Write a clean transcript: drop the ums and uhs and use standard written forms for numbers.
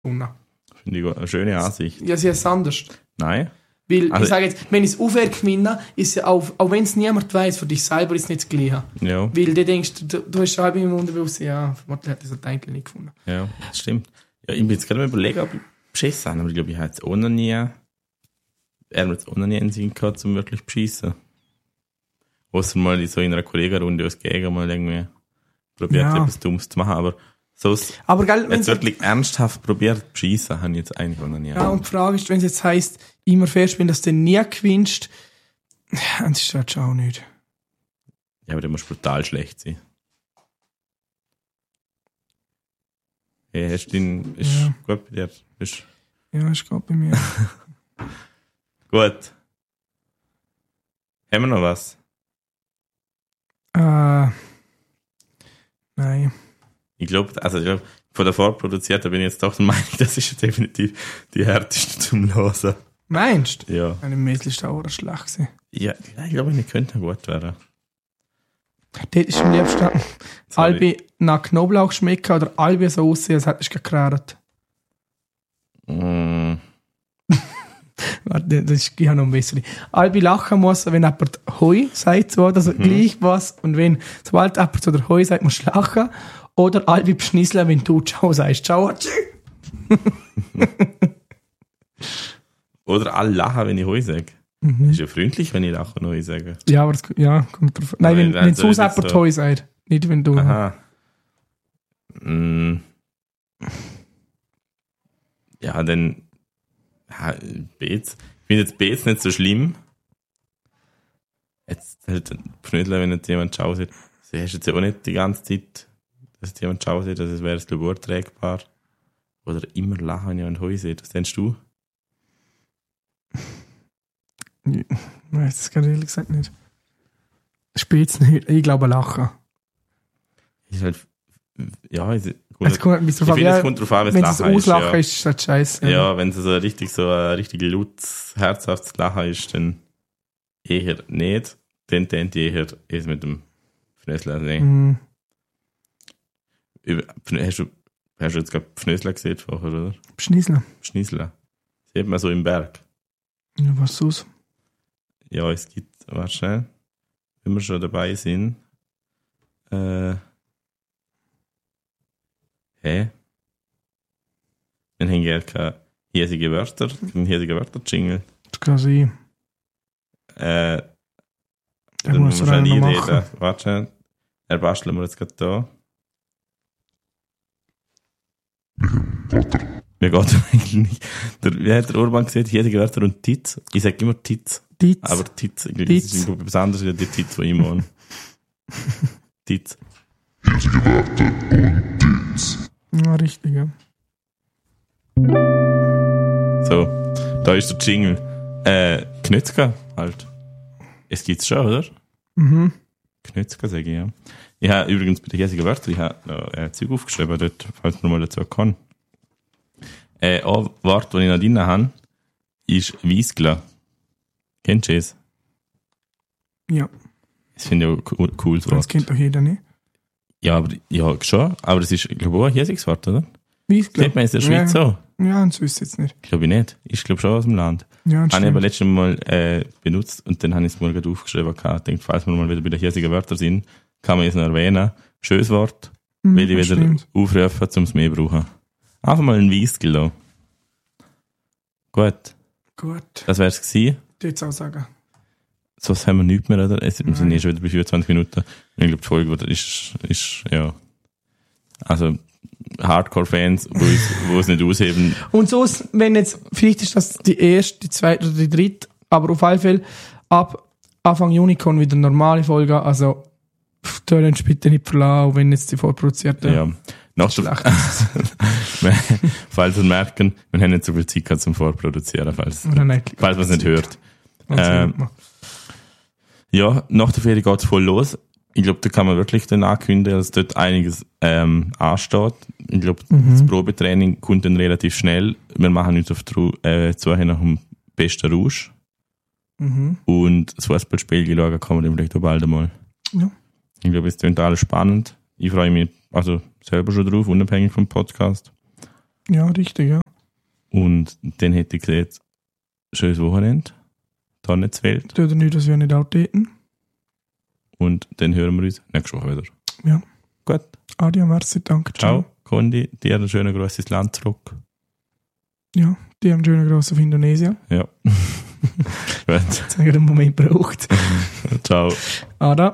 gefunden. Finde ich eine schöne Ansicht. Ja, sie ist anders. Nein. Weil, ich sage jetzt, wenn ich es aufwärts gewinne, ist ja auch wenn es niemand weiß, für dich selber ist es nicht das Gleiche. Ja. Weil du denkst, du hast halb im Unterbewusstsein, ja, vermutlich hat das eigentlich nicht gefunden. Ja, das stimmt. Ja, ich bin jetzt gerade mal überlegen, ob ich beschissen habe, aber ich glaube, ich habe jetzt auch noch nie einen Sinn gehabt, um wirklich zu beschissen. Außer mal so in einer Kollegenrunde als Gegner mal irgendwie probiert, etwas Dummes zu machen, aber so aber gell, jetzt wirklich ernsthaft probiert zu beschissen, habe ich jetzt eigentlich auch noch nie. Ja, und die Frage ist, wenn es jetzt heisst, immer fest, wenn du das dann nie gewinnst, dann ist das halt schon auch nicht. Ja, aber der muss brutal schlecht sein. Hey, hast du den, ist gut bei dir? Ja, ist gut bei mir. Gut. Haben wir noch was? Nein. Ich glaube, von der vorproduzierten bin ich jetzt doch der Meinung, das ist definitiv die härteste zum Hören. Meinst du? Ja. Eine Mäßli ist auch schlecht gewesen. Ja, ich glaube, ich könnte gut werden. Dort ist am liebsten Albi nach Knoblauch schmecken oder Albi so aussehen, als hättest du geklärt. Warte, ich habe noch ein bisschen. Albi lachen muss, wenn jemand Hoi sagt, so, also gleich was. Und wenn, sobald jemand zu der Hoi sagt, musst du lachen. Oder Albi beschnisseln, wenn du Ciao sagst. Ciao. Oder alle lachen, wenn ich Hoi sage. Das ist ja freundlich, wenn ich lache und Hoi sage. Ja, aber kommt drauf. Nein, wenn sonst jemand so Hoi sagt. Nicht, wenn du. Aha. Ja, dann. Ja, Beets. Ich finde jetzt Beets nicht so schlimm. Jetzt halt Pfnödler, wenn jetzt jemand Ciao sagt. Du hast jetzt ja auch nicht die ganze Zeit, dass jetzt jemand Ciao sagt, das wäre es glaube ich urträgbar. Oder immer lachen, wenn jemand Heu sieht. Was denkst du? Ich weiß das gerade ehrlich gesagt nicht. Spät's nicht. Ich glaube lachen. Ist halt. Ja, es kommt drauf an, wenn es auslachen ist, ist das scheiße. Ja, wenn es so ein richtig lautes, herzhaftes Lachen ist, dann eher nicht. Dann tennt ich eher es mit dem Pfnösler sehen. Hast du jetzt gerade Pfnösler gesehen vorher, oder? Schniesler. Sieht man so im Berg. Ja, was sonst? Ja, es gibt, warte schnell, wenn wir schon dabei sind, Wir haben ja keine hiesige Wörter, einen hiesigen Wörter-Jingle. Das kann sein. Dann muss wir schnell noch einreden. machen. Warte, basteln wir jetzt gerade da. Mir geht es eigentlich nicht. Wie hat der Urban gesagt? Hiesige Wörter und Titz. Ich sage immer Titz. Aber Titz, das ist etwas anderes als die Titz, die ich mache. Titz. Hiesige Wörter und Titz. Ja, richtig, ja. So, da ist der Jingle. Knötzka halt. Es gibt's schon, oder? Knötzka, sage ich, ja. Ich habe übrigens bei den hiesigen Wörtern, ich habe ein Zeug aufgeschrieben, dort, falls man mal dazu kann. Ein Wort, das ich noch drin habe, ist Wiesgler. Kennst du es? Ja. Das finde ich auch ein cooles Wort. Das kennt doch jeder nicht. Ja, schon. Aber das ist, glaube ich, auch ein hiesiges Wort, oder? Wiesgler. Kennt man es in der Schweiz so? Ja, das wüsste ich jetzt nicht. Glaube ich nicht. Ist, glaube ich, schon aus dem Land. Ja, das habe ich aber letztes Mal benutzt und dann habe ich es mal gerade aufgeschrieben. Ich denke, falls wir mal wieder bei den hiesigen Wörtern sind, kann man es noch erwähnen. Schönes Wort, will ich wieder aufrufen, um es mehr zu brauchen. Einfach mal ein Wiesgel da. Gut. Das wäre es gewesen. Ich würde auch sagen. Sonst haben wir nichts mehr, oder? Wir sind schon wieder bei 24 Minuten. Ich glaube, die Folge ist ja. Also, Hardcore-Fans, wo es nicht ausheben. Und so, wenn jetzt, vielleicht ist das die erste, die zweite oder die dritte, aber auf alle Fälle, ab Anfang Juni kommen wieder normale Folgen, also, da bitte nicht verlassen, wenn jetzt die vorproduzierte. Ja. Falls ihr merken, wir haben nicht so viel Zeit gehabt zum Vorproduzieren, falls man es nicht hört. Ja, nach der Ferie geht es voll los. Ich glaube, da kann man wirklich dann ankündigen, dass dort einiges ansteht. Ich glaube, das Probetraining kommt dann relativ schnell. Wir machen uns auf die Suche nach dem besten Rausch. Und das Fußballspiel schauen kann man dann vielleicht auch bald einmal. Ja. Ich glaube, es klingt alles spannend. Ich freue mich also selber schon drauf, unabhängig vom Podcast. Ja, richtig, ja. Und dann hätte ich gesagt, schönes Wochenende. Tonnetswelt. Tut ihr nicht, dass wir nicht outdaten. Und dann hören wir uns nächste Woche wieder. Ja. Gut. Adio, merci, danke, Ciao. Kondi, dir ein schönes grosses Land zurück. Ja, die haben einen schönen Gross auf Indonesien. Ja. Gut. Jetzt haben wir den Moment gebraucht. Ciao. Ada.